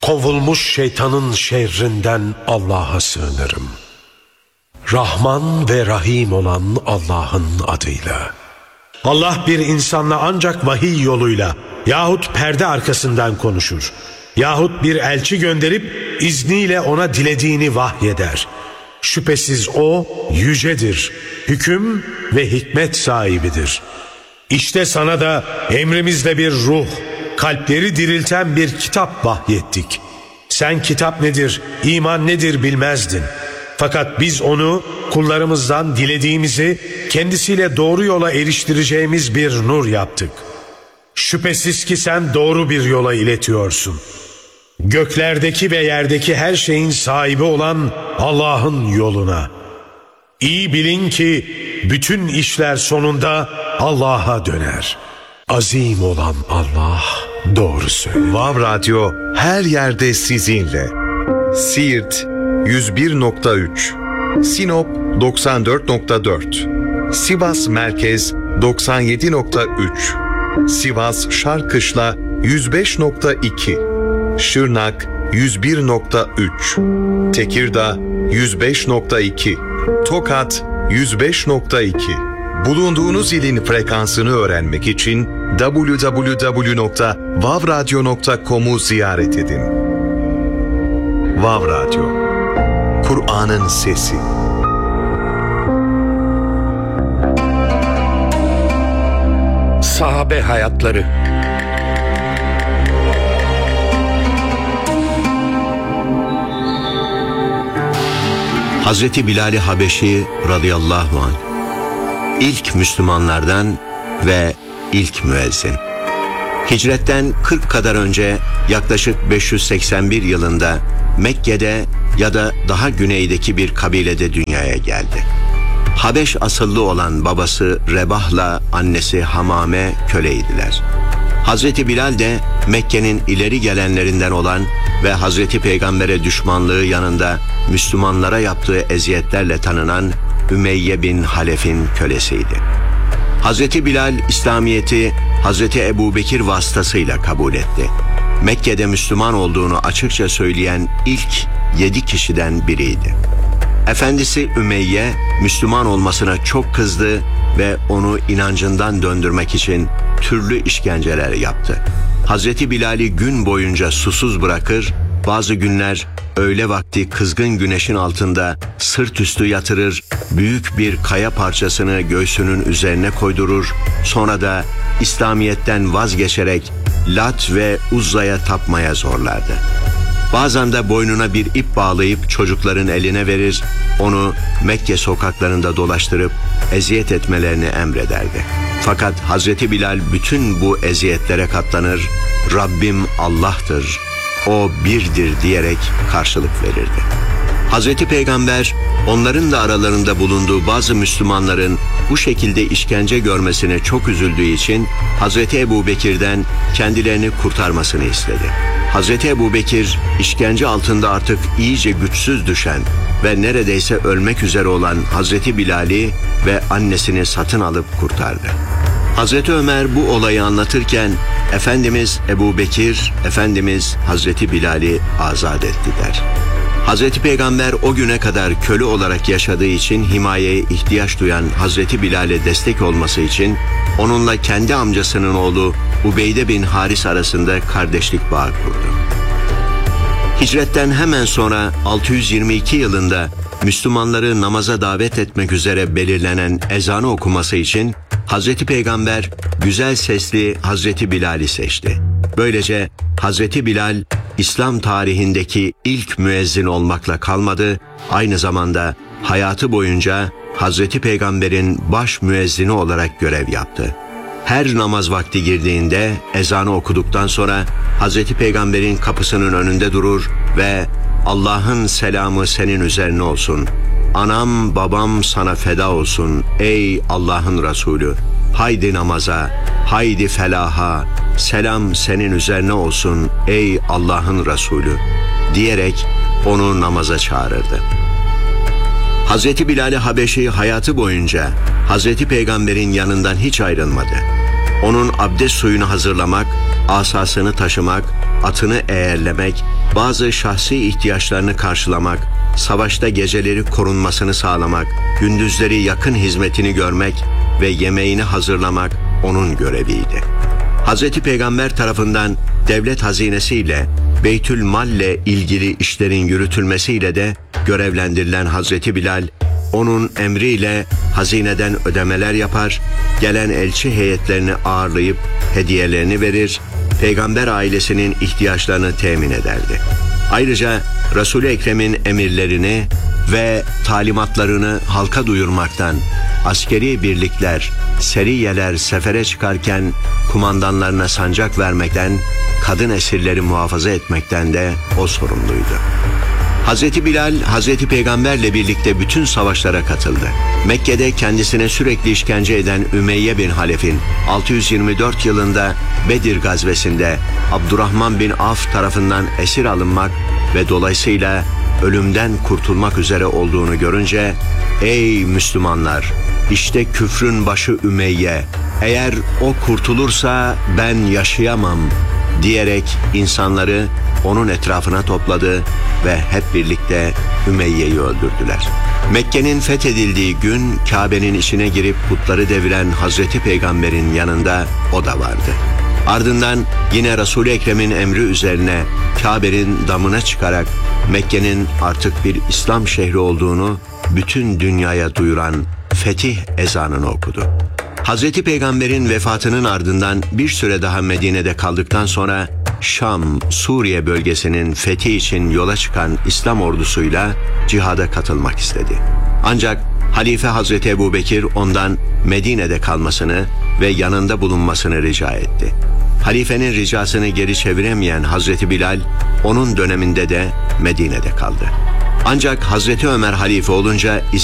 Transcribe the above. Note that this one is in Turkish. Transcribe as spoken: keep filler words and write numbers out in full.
Kovulmuş şeytanın şerrinden Allah'a sığınırım. Rahman ve Rahim olan Allah'ın adıyla. Allah bir insanla ancak vahiy yoluyla yahut perde arkasından konuşur. Yahut bir elçi gönderip izniyle ona dilediğini vahyeder. Şüphesiz o yücedir, hüküm ve hikmet sahibidir. İşte sana da emrimizle bir ruh, kalpleri dirilten bir kitap vahyettik. Sen kitap nedir, iman nedir bilmezdin. Fakat biz onu kullarımızdan dilediğimizi kendisiyle doğru yola eriştireceğimiz bir nur yaptık. Şüphesiz ki sen doğru bir yola iletiyorsun. Göklerdeki ve yerdeki her şeyin sahibi olan Allah'ın yoluna. İyi bilin ki bütün işler sonunda Allah'a döner. Azim olan Allah doğru söylüyor. Vav Radyo her yerde sizinle. Siirt yüz bir nokta üç, Sinop doksan dört nokta dört, Sivas Merkez doksan yedi nokta üç, Sivas Şarkışla yüz beş nokta iki, Şırnak yüz bir nokta üç, Tekirdağ yüz beş nokta iki, Tokat yüz beş nokta iki. Bulunduğunuz ilin frekansını öğrenmek için double-u double-u double-u nokta vav radyo nokta com'u ziyaret edin. Vav Radyo, Kur'an'ın sesi. Sahabe hayatları. Hazreti Bilal-i Habeşi radıyallahu anh, ilk Müslümanlardan ve ilk müezzin. Hicretten kırk kadar önce yaklaşık beş yüz seksen bir yılında Mekke'de ya da daha güneydeki bir kabilede dünyaya geldi. Habeş asıllı olan babası Rebah'la annesi Hamame köleydiler. Hazreti Bilal de Mekke'nin ileri gelenlerinden olan ve Hazreti Peygamber'e düşmanlığı yanında Müslümanlara yaptığı eziyetlerle tanınan Ümeyye bin Halef'in kölesiydi. Hazreti Bilal İslamiyet'i Hazreti Ebubekir vasıtasıyla kabul etti. Mekke'de Müslüman olduğunu açıkça söyleyen ilk yedi kişiden biriydi. Efendisi Ümeyye Müslüman olmasına çok kızdı ve onu inancından döndürmek için türlü işkenceler yaptı. Hazreti Bilal'i gün boyunca susuz bırakır, bazı günler öğle vakti kızgın güneşin altında sırt üstü yatırır, büyük bir kaya parçasını göğsünün üzerine koydurur, sonra da İslamiyet'ten vazgeçerek Lat ve Uzza'ya tapmaya zorlardı. Bazen de boynuna bir ip bağlayıp çocukların eline verir, onu Mekke sokaklarında dolaştırıp eziyet etmelerini emrederdi. Fakat Hazreti Bilal bütün bu eziyetlere katlanır, Rabbim Allah'tır, O birdir diyerek karşılık verirdi. Hazreti Peygamber onların da aralarında bulunduğu bazı Müslümanların bu şekilde işkence görmesine çok üzüldüğü için Hazreti Ebubekir'den kendilerini kurtarmasını istedi. Hazreti Ebubekir işkence altında artık iyice güçsüz düşen ve neredeyse ölmek üzere olan Hazreti Bilal'i ve annesini satın alıp kurtardı. Hazreti Ömer bu olayı anlatırken Efendimiz Ebubekir, Efendimiz Hazreti Bilal'i azat ettiler. Hazreti Peygamber o güne kadar köle olarak yaşadığı için himayeye ihtiyaç duyan Hazreti Bilal'e destek olması için onunla kendi amcasının oğlu Ubeyde bin Haris arasında kardeşlik bağı kurdu. Hicretten hemen sonra altı yüz yirmi iki yılında Müslümanları namaza davet etmek üzere belirlenen ezanı okuması için Hazreti Peygamber güzel sesli Hazreti Bilal'i seçti. Böylece Hazreti Bilal İslam tarihindeki ilk müezzin olmakla kalmadı, aynı zamanda hayatı boyunca Hazreti Peygamber'in baş müezzini olarak görev yaptı. Her namaz vakti girdiğinde ezanı okuduktan sonra Hazreti Peygamber'in kapısının önünde durur ve Allah'ın selamı senin üzerine olsun, anam babam sana feda olsun ey Allah'ın Resulü, haydi namaza, haydi felaha, selam senin üzerine olsun ey Allah'ın Resulü diyerek onu namaza çağırırdı. Hazreti Bilal-i Habeşi hayatı boyunca Hazreti Peygamber'in yanından hiç ayrılmadı. Onun abdest suyunu hazırlamak, asasını taşımak, atını eğerlemek, bazı şahsi ihtiyaçlarını karşılamak, savaşta geceleri korunmasını sağlamak, gündüzleri yakın hizmetini görmek ve yemeğini hazırlamak onun göreviydi. Hazreti Peygamber tarafından devlet hazinesiyle, Beytül Mal'le ilgili işlerin yürütülmesiyle de görevlendirilen Hazreti Bilal, onun emriyle hazineden ödemeler yapar, gelen elçi heyetlerini ağırlayıp hediyelerini verir, Peygamber ailesinin ihtiyaçlarını temin ederdi. Ayrıca Resul-i Ekrem'in emirlerini ve talimatlarını halka duyurmaktan, askeri birlikler, seriyeler sefere çıkarken kumandanlarına sancak vermekten, kadın esirleri muhafaza etmekten de o sorumluydu. Hazreti Bilal, Hazreti Peygamberle birlikte bütün savaşlara katıldı. Mekke'de kendisine sürekli işkence eden Ümeyye bin Halef'in altı yüz yirmi dört yılında Bedir gazvesinde Abdurrahman bin Avf tarafından esir alınmak ve dolayısıyla ölümden kurtulmak üzere olduğunu görünce, "Ey Müslümanlar! İşte küfrün başı Ümeyye. Eğer o kurtulursa ben yaşayamam," diyerek insanları onun etrafına topladı ve hep birlikte Ümeyye'yi öldürdüler. Mekke'nin fethedildiği gün Kabe'nin içine girip putları deviren Hazreti Peygamber'in yanında o da vardı. Ardından yine Resul-i Ekrem'in emri üzerine Kabe'nin damına çıkarak Mekke'nin artık bir İslam şehri olduğunu bütün dünyaya duyuran fetih ezanını okudu. Hazreti Peygamber'in vefatının ardından bir süre daha Medine'de kaldıktan sonra Şam, Suriye bölgesinin fethi için yola çıkan İslam ordusuyla cihada katılmak istedi. Ancak Halife Hazreti Ebubekir ondan Medine'de kalmasını ve yanında bulunmasını rica etti. Halifenin ricasını geri çeviremeyen Hazreti Bilal, onun döneminde de Medine'de kaldı. Ancak Hazreti Ömer halife olunca